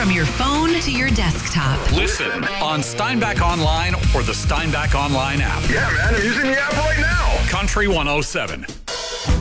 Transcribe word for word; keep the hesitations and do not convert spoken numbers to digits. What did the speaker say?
from your phone to your desktop. Listen on Steinbach Online or the Steinbach Online app. Yeah, man, I'm using the app right now. Country one oh seven.